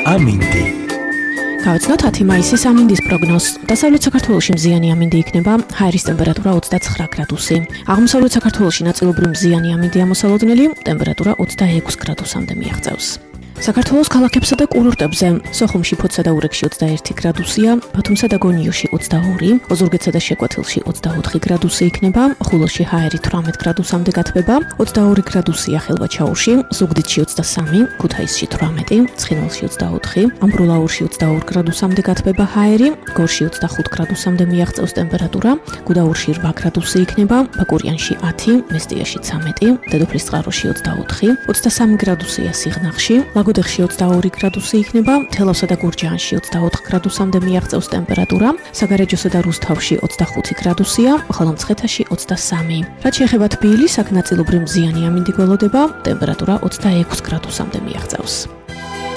ამინდი. გავიცნოთ 10 მაისის ამინდის პროგნოზს. დასავლეთ საქართველოში მზიანი ამინდი იქნება, ჰაერის ტემპერატურა 29 გრადუსი. აღმოსავლეთ საქართველოში ნაწილობრივ მზიანი ამინდი ამოსალოდნელი, ტემპერატურა 26 გრადუსამდე მიაღწევს. საქართველოს ქალაქებსა და კურორტებზე სოხუმში, ფოთსა და ურეკში 21 გრადუსია, ბათუმსა და გონიოში 22, ოზურგეთსა და შეკვეთილში 24 გრადუსი იქნება, ხულოში ჰაერი 18 გრადუსამდე გათბება, 22 გრადუსია ხელვაჩაურში, ზუგდიდში 23, ქუთაისში 18, ცხინვალში 24, ამბროლაურში 22 გრადუსამდე გათბება ჰაერი, გორში 25 გრადუსამდე მიაღწევს ტემპერატურა, გუდაურში 8 გრადუსი იქნება, ბაკურიანში 10, მესტიაში 13, დედოფლისწყაროში 24, 23 გრადუსია სიღნაღში, ლაგოდეხში 22 გრადუსი იქნება, თელავსა და გურჯაანში 24 გრადუსამდე მიაღწევს ტემპერატურა, საგარეჯოსა და რუსთავში 25 გრადუსია, ხოლო მცხეთაში 23. რაც შეეხება თბილისს, აქ ნაწილობრივ მზიანი ამინდი გველოდება, ტემპერატურა 26 გრადუსამდე მიაღწევს.